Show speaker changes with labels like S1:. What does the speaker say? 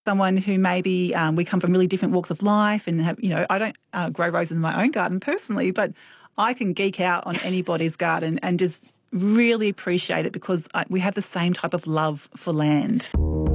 S1: someone who maybe we come from really different walks of life and have, I don't grow roses in my own garden personally, but I can geek out on anybody's garden and just really appreciate it because we have the same type of love for land.